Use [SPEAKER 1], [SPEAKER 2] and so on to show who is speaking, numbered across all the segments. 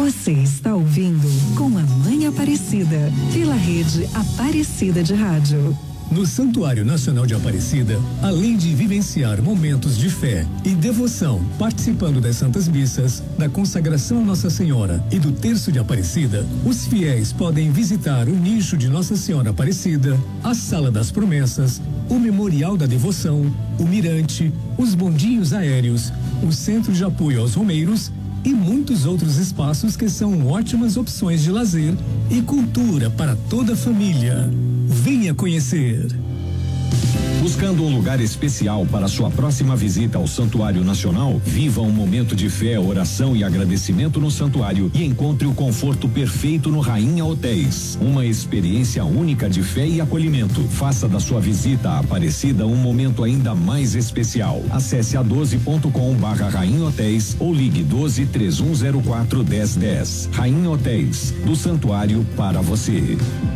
[SPEAKER 1] Você está ouvindo Com a Mãe Aparecida, pela rede Aparecida de Rádio.
[SPEAKER 2] No Santuário Nacional de Aparecida, além de vivenciar momentos de fé e devoção, participando das Santas Missas, da consagração a Nossa Senhora e do Terço de Aparecida, os fiéis podem visitar o nicho de Nossa Senhora Aparecida, a Sala das Promessas, o Memorial da Devoção, o Mirante, os bondinhos aéreos, o Centro de Apoio aos Romeiros e muitos outros espaços que são ótimas opções de lazer e cultura para toda a família. Venha conhecer.
[SPEAKER 3] Buscando um lugar especial para sua próxima visita ao Santuário Nacional? Viva um momento de fé, oração e agradecimento no santuário e encontre o conforto perfeito no Rainha Hotéis. Uma experiência única de fé e acolhimento. Faça da sua visita à Aparecida um momento ainda mais especial. Acesse a12.com/Rainha Hotéis ou ligue 12-3104-1010. Rainha Hotéis, do santuário para você.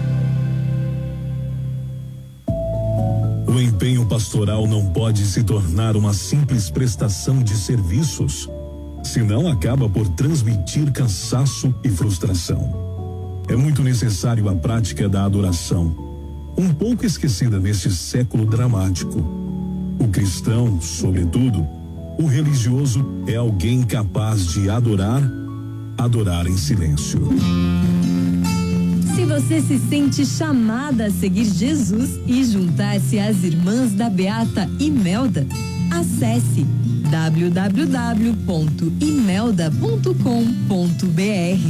[SPEAKER 4] O empenho pastoral não pode se tornar uma simples prestação de serviços, senão acaba por transmitir cansaço e frustração. É muito necessário a prática da adoração, um pouco esquecida neste século dramático. O cristão, sobretudo, o religioso, é alguém capaz de adorar em silêncio.
[SPEAKER 5] Se você se sente chamada a seguir Jesus e juntar-se às irmãs da Beata Imelda, acesse www.imelda.com.br.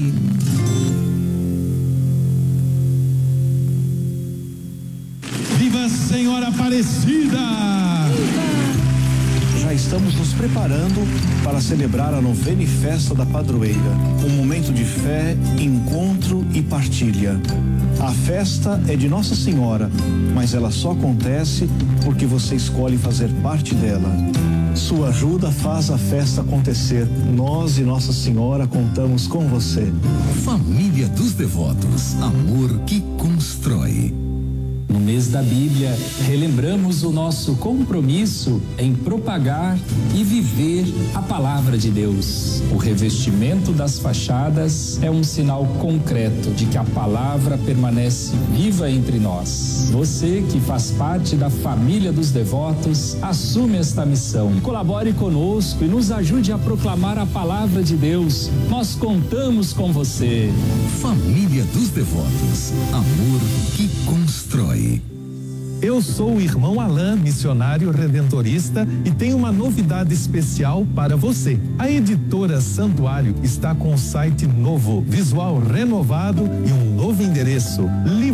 [SPEAKER 6] Viva Senhora Aparecida!
[SPEAKER 5] Viva!
[SPEAKER 7] Já estamos nos preparando para celebrar a novena e festa da padroeira. Um momento de fé, encontro e partilha. A festa é de Nossa Senhora, mas ela só acontece porque você escolhe fazer parte dela. Sua ajuda faz a festa acontecer. Nós e Nossa Senhora contamos com você.
[SPEAKER 8] Família dos Devotos, amor que constrói.
[SPEAKER 9] No mês da Bíblia, relembramos o nosso compromisso em propagar e viver a palavra de Deus. O revestimento das fachadas é um sinal concreto de que a palavra permanece viva entre nós. Você que faz parte da família dos devotos, assume esta missão. Colabore conosco e nos ajude a proclamar a palavra de Deus. Nós contamos com você.
[SPEAKER 8] Família dos Devotos, amor que constrói.
[SPEAKER 10] Eu sou o irmão Alain, missionário redentorista, e tenho uma novidade especial para você. A editora Santuário está com um site novo, visual renovado e um novo endereço: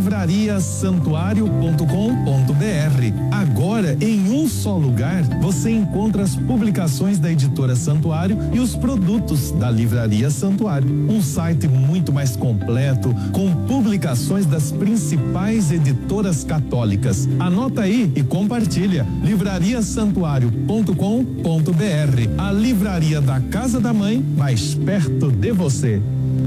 [SPEAKER 10] livrariasantuario.com.br. Agora, em um só lugar, você encontra as publicações da editora Santuário e os produtos da Livraria Santuário. Um site muito mais completo, com publicações das principais editoras católicas. Anota aí e compartilha. livrariasantuario.com.br. A livraria da Casa da Mãe, mais perto de você.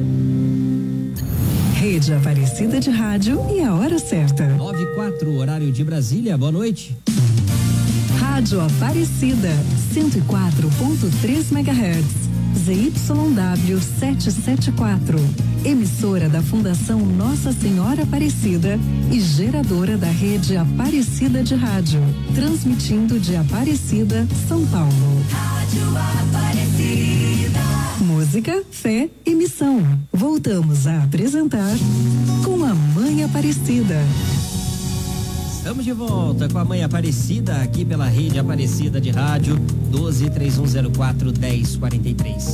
[SPEAKER 1] Rede Aparecida de Rádio e a hora certa.
[SPEAKER 11] 9:04, horário de Brasília. Boa noite.
[SPEAKER 1] Rádio Aparecida, 104.3 MHz. ZYW 774, emissora da Fundação Nossa Senhora Aparecida e geradora da rede Aparecida de Rádio, transmitindo de Aparecida, São Paulo. Rádio Aparecida. Música, fé e missão. Voltamos a apresentar Com a Mãe Aparecida.
[SPEAKER 11] Estamos de volta com a Mãe Aparecida, aqui pela rede Aparecida de Rádio, 12-3104-1043.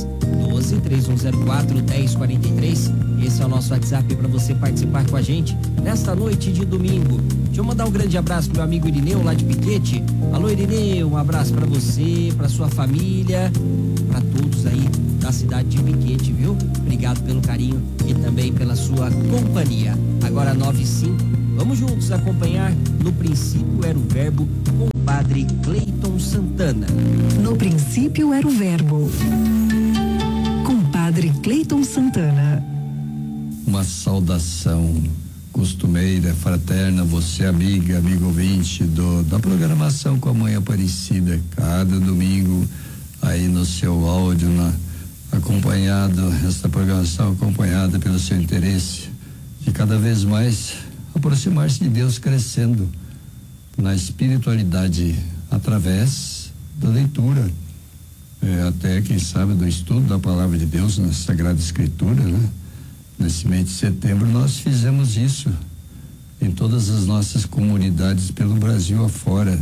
[SPEAKER 11] 12-3104-1043. Esse é o nosso WhatsApp para você participar com a gente nesta noite de domingo. Deixa eu mandar um grande abraço pro meu amigo Irineu, lá de Piquete. Alô, Irineu, um abraço para você, para sua família, para todos aí da cidade de Piquete, viu? Obrigado pelo carinho e também pela sua companhia. Agora 9:05. Vamos juntos acompanhar No Princípio Era o Verbo com o Padre Cleiton Santana.
[SPEAKER 1] No Princípio Era o Verbo, com o Padre Cleiton Santana.
[SPEAKER 12] Uma saudação costumeira, fraterna, você amiga, amigo ouvinte da programação com a Mãe Aparecida, cada domingo aí no seu áudio, esta programação acompanhada pelo seu interesse de cada vez mais aproximar-se de Deus, crescendo na espiritualidade através da leitura, até quem sabe do estudo da palavra de Deus na Sagrada Escritura, né? Nesse mês de setembro nós fizemos isso em todas as nossas comunidades pelo Brasil afora,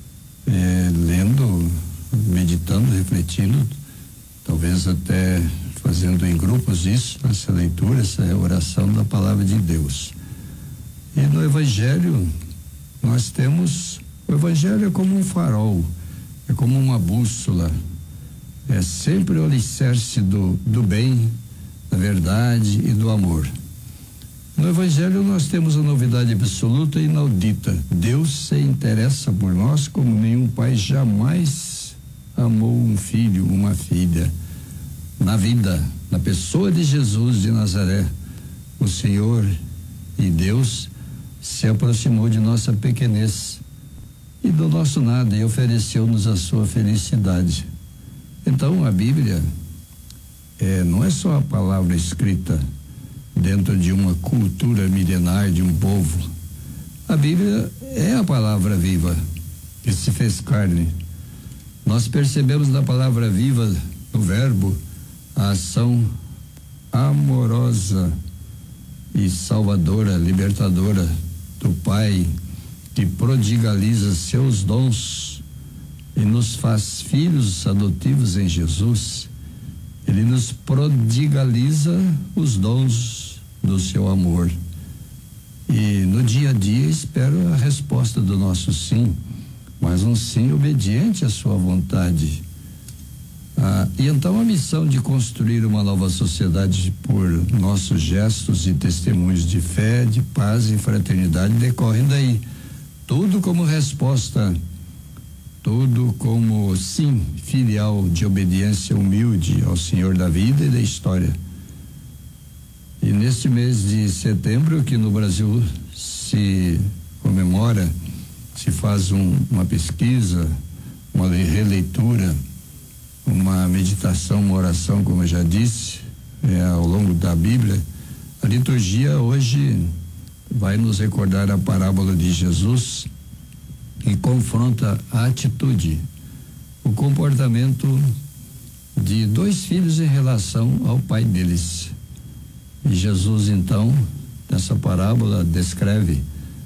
[SPEAKER 12] lendo, meditando, refletindo, talvez até fazendo em grupos isso, essa leitura, essa oração da palavra de Deus. E no Evangelho nós temos, o Evangelho é como um farol, é como uma bússola, é sempre o alicerce do bem, da verdade e do amor. No Evangelho nós temos a novidade absoluta e inaudita. Deus se interessa por nós como nenhum pai jamais amou um filho, uma filha. Na vida, na pessoa de Jesus de Nazaré, o Senhor e Deus se aproximou de nossa pequenez e do nosso nada e ofereceu-nos a sua felicidade. Então a Bíblia não é só a palavra escrita dentro de uma cultura milenar de um povo. A Bíblia é a palavra viva que se fez carne. Nós percebemos na palavra viva, no verbo, a ação amorosa e salvadora, libertadora do Pai, que prodigaliza seus dons e nos faz filhos adotivos em Jesus. Ele nos prodigaliza os dons do seu amor. E no dia a dia espero a resposta do nosso sim, mas um sim obediente à sua vontade. E então a missão de construir uma nova sociedade por nossos gestos e testemunhos de fé, de paz e fraternidade decorrem daí. Tudo como resposta, tudo como sim filial de obediência humilde ao Senhor da vida e da história. E neste mês de setembro, que no Brasil se comemora, se faz uma pesquisa, uma releitura, uma meditação, uma oração, como eu já disse, ao longo da Bíblia. A liturgia hoje vai nos recordar a parábola de Jesus, que confronta a atitude, o comportamento de dois filhos em relação ao pai deles. E Jesus, então, nessa parábola, descreve,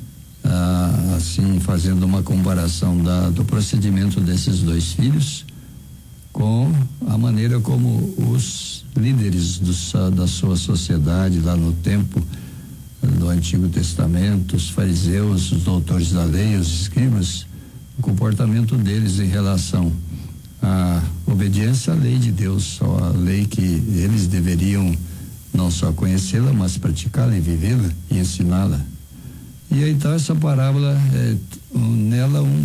[SPEAKER 12] assim, fazendo uma comparação do procedimento desses dois filhos com a maneira como os líderes da sua sociedade, lá no tempo do Antigo Testamento, os fariseus, os doutores da lei, os escribas, o comportamento deles em relação à obediência à lei de Deus, a lei que eles deveriam não só conhecê-la, mas praticá-la e vivê-la e ensiná-la. E então essa parábola, nela o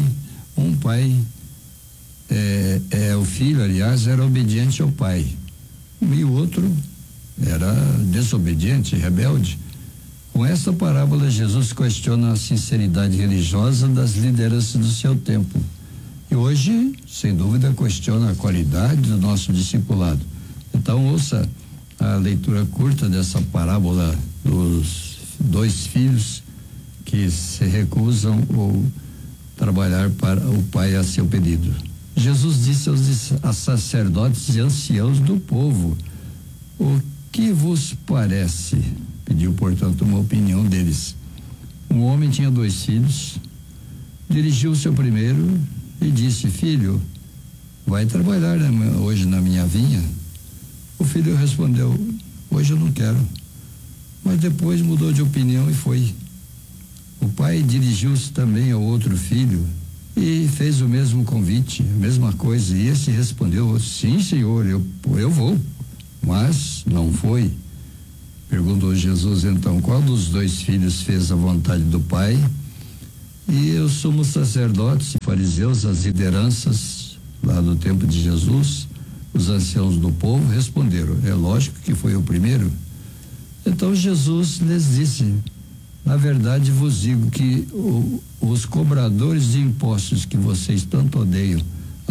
[SPEAKER 12] filho, aliás, era obediente ao pai, e o outro era desobediente, rebelde. Com essa parábola, Jesus questiona a sinceridade religiosa das lideranças do seu tempo. E hoje, sem dúvida, questiona a qualidade do nosso discipulado. Então, ouça a leitura curta dessa parábola dos dois filhos que se recusam ou trabalhar para o pai a seu pedido. Jesus disse aos sacerdotes e anciãos do povo: o que vos parece? Pediu, portanto, uma opinião deles. Um homem tinha dois filhos, dirigiu-se ao primeiro e disse: filho, vai trabalhar hoje na minha vinha? O filho respondeu: hoje eu não quero. Mas depois mudou de opinião e foi. O pai dirigiu-se também ao outro filho e fez o mesmo convite, a mesma coisa, e esse respondeu: sim, senhor, eu vou. Mas não foi. Perguntou Jesus então: qual dos dois filhos fez a vontade do pai? E os sumos sacerdotes e fariseus, as lideranças lá do tempo de Jesus, os anciãos do povo, responderam: é lógico que foi o primeiro. Então Jesus lhes disse: na verdade vos digo que os cobradores de impostos que vocês tanto odeiam,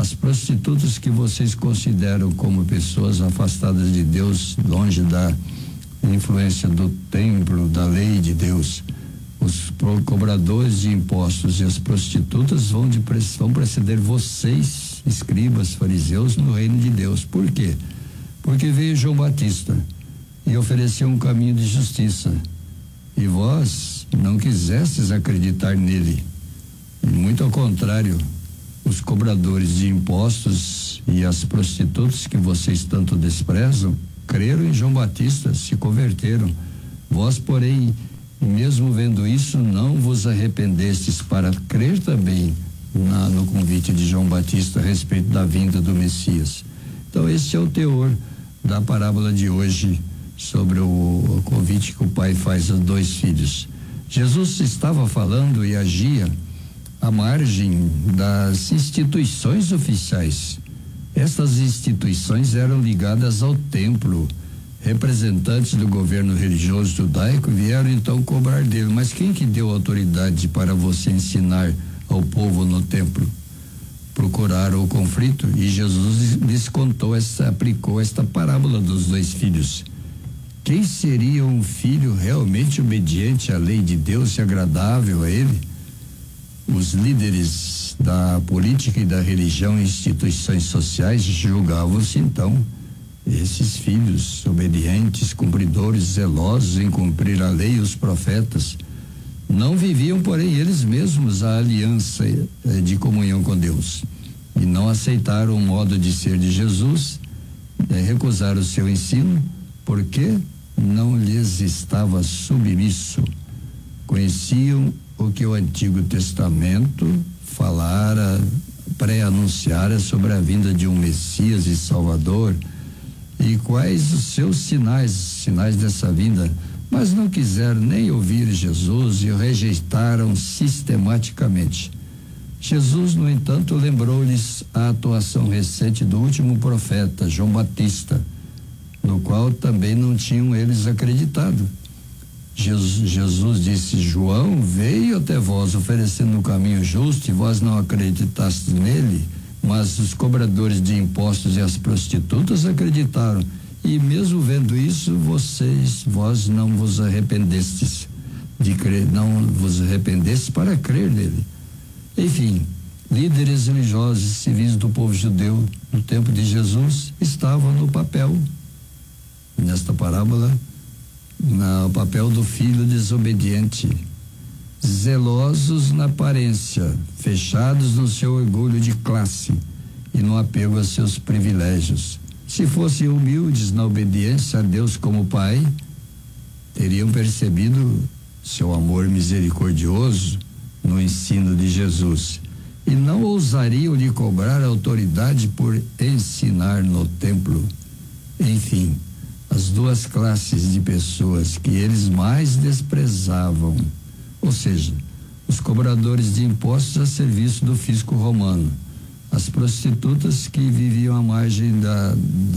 [SPEAKER 12] As prostitutas que vocês consideram como pessoas afastadas de Deus, longe da influência do templo, da lei de Deus, os cobradores de impostos e as prostitutas vão preceder vocês, escribas, fariseus, no reino de Deus. Por quê? Porque veio João Batista e ofereceu um caminho de justiça, e vós não quisestes acreditar nele. Muito ao contrário, os cobradores de impostos e as prostitutas que vocês tanto desprezam creram em João Batista, se converteram. Vós, porém, mesmo vendo isso, não vos arrependestes para crer também no convite de João Batista a respeito da vinda do Messias. Então, esse é o teor da parábola de hoje sobre o convite que o pai faz aos 2 filhos. Jesus estava falando e agia à margem das instituições oficiais. Essas instituições eram ligadas ao templo. Representantes do governo religioso judaico vieram então cobrar dele. Mas quem que deu autoridade para você ensinar ao povo no templo? Procuraram o conflito e Jesus lhes aplicou esta parábola dos 2 filhos. Quem seria um filho realmente obediente à lei de Deus e agradável a ele? Os líderes da política e da religião e instituições sociais julgavam-se então esses filhos obedientes, cumpridores, zelosos em cumprir a lei e os profetas. Não viviam, porém, eles mesmos a aliança de comunhão com Deus e não aceitaram o modo de ser de Jesus, recusaram o seu ensino porque não lhes estava submisso. Conheciam o que o Antigo Testamento falara, pré-anunciara sobre a vinda de um Messias e Salvador e quais os seus sinais dessa vinda, mas não quiseram nem ouvir Jesus e o rejeitaram sistematicamente. Jesus, no entanto, lembrou-lhes a atuação recente do último profeta, João Batista, no qual também não tinham eles acreditado. Jesus disse: João veio até vós oferecendo um caminho justo e vós não acreditastes nele, mas os cobradores de impostos e as prostitutas acreditaram, e mesmo vendo isso, vós não vos arrependestes de crer, não vos arrependestes para crer nele. Enfim, líderes religiosos e civis do povo judeu no tempo de Jesus estavam no papel, nesta parábola, no papel do filho desobediente, zelosos na aparência, fechados no seu orgulho de classe e no apego a seus privilégios. Se fossem humildes na obediência a Deus como Pai, teriam percebido seu amor misericordioso no ensino de Jesus e não ousariam lhe cobrar autoridade por ensinar no templo. Enfim, as 2 classes de pessoas que eles mais desprezavam, ou seja, os cobradores de impostos a serviço do fisco romano, as prostitutas que viviam à margem da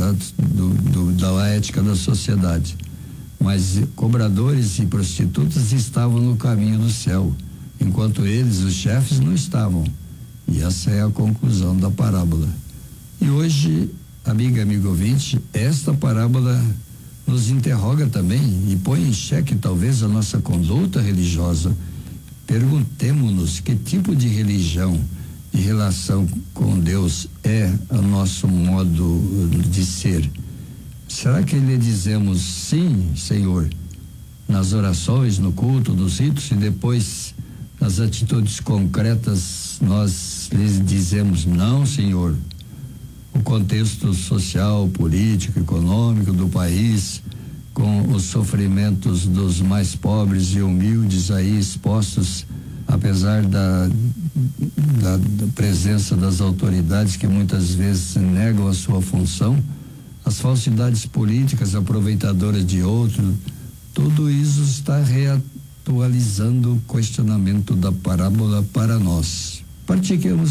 [SPEAKER 12] ética da sociedade, mas cobradores e prostitutas estavam no caminho do céu, enquanto eles, os chefes, não estavam. E essa é a conclusão da parábola. E hoje, amigo ouvinte, esta parábola nos interroga também e põe em xeque talvez a nossa conduta religiosa. Perguntemo-nos que tipo de religião e relação com Deus é o nosso modo de ser. Será que lhe dizemos sim, Senhor, nas orações, no culto, nos ritos, e depois nas atitudes concretas nós lhes dizemos não, Senhor? O contexto social, político, econômico do país, com os sofrimentos dos mais pobres e humildes aí expostos, apesar da presença das autoridades que muitas vezes negam a sua função, as falsidades políticas aproveitadoras de outros, tudo isso está reatualizando o questionamento da parábola para nós. Pratiquemos